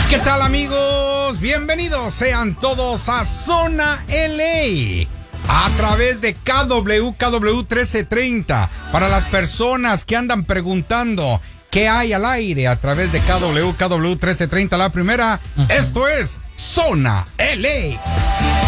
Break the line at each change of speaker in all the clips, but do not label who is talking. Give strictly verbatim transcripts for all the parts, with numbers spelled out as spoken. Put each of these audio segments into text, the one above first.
¿Qué tal, amigos? Bienvenidos sean todos a Zona L A a través de K W K W trece treinta. Para las personas que andan preguntando qué hay al aire a través de K W K W trece treinta, la primera, uh-huh. Esto es Zona L A.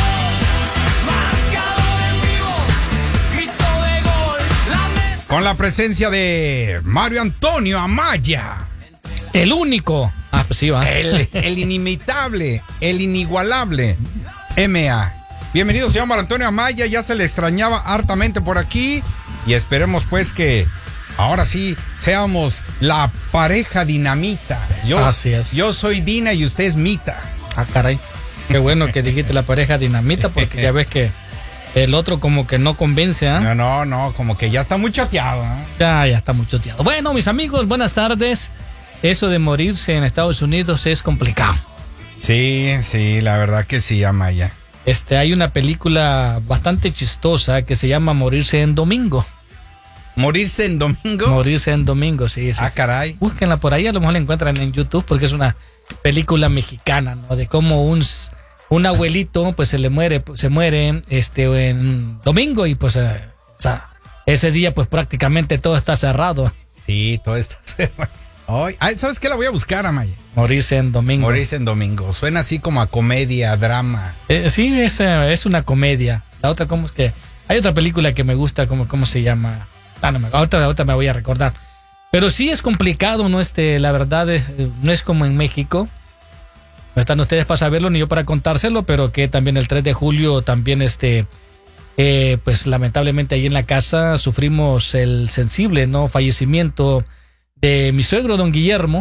Con la presencia de Mario Antonio Amaya.
El único. Ah, pues sí, va.
El, el inimitable, el inigualable M A. Bienvenido, señor Mario Antonio Amaya. Ya se le extrañaba hartamente por aquí. Y esperemos pues que ahora sí seamos la pareja dinamita. Yo,
Así es.
Yo soy Dina y usted es Mita.
Ah, caray. Qué bueno que dijiste la pareja dinamita, porque ya ves que el otro como que no convence, ¿ah? ¿eh?
No, no, no, como que ya está muy choteado, ¿eh?
Ya, ya está muy choteado. Bueno, mis amigos, buenas tardes. Eso de morirse en Estados Unidos es complicado.
Sí, sí, la verdad que sí, Amaya.
Este, hay una película bastante chistosa que se llama Morirse en Domingo.
¿Morirse en Domingo?
Morirse en Domingo, sí. sí
ah,
sí.
caray.
Búsquenla por ahí, a lo mejor la encuentran en YouTube, porque es una película mexicana, ¿no? De cómo un... un abuelito pues se le muere se muere este en domingo y pues eh, o sea, ese día pues prácticamente todo está cerrado.
Sí, todo está cerrado. Ay, ¿sabes qué? La voy a buscar, Amaya.
Morirse en Domingo.
Morirse en Domingo. Suena así como a comedia, drama.
Eh, sí, es, eh, es una comedia. La otra, ¿cómo es que? Hay otra película que me gusta, ¿cómo, cómo se llama? Ah, no, me, otra, otra me voy a recordar. Pero sí es complicado, ¿no? Este, la verdad, eh, no es como en México. No están ustedes para saberlo ni yo para contárselo, pero que también el tres de julio también este eh, pues lamentablemente ahí en la casa sufrimos el sensible no fallecimiento de mi suegro don Guillermo,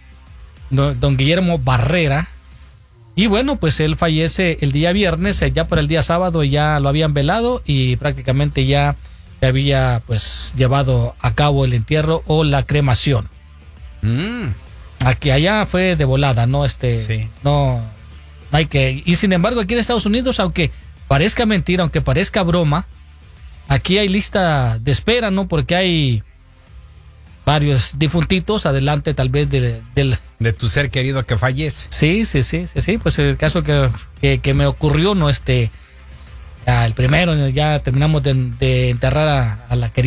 don, don Guillermo Barrera. Y bueno, pues él fallece el día viernes, ya para el día sábado ya lo habían velado y prácticamente ya se había pues llevado a cabo el entierro o la cremación.
Mm.
Aquí allá fue de volada, ¿no? Este,
sí.
no, no hay que... Y sin embargo, aquí en Estados Unidos, aunque parezca mentira, aunque parezca broma, aquí hay lista de espera, ¿no? Porque hay varios difuntitos adelante, tal vez, de, del...
de tu ser querido que fallece.
Sí, sí, sí, sí, sí. Pues el caso que, que, que me ocurrió, ¿no? Este, el primero, ya terminamos de, de enterrar a, a la querida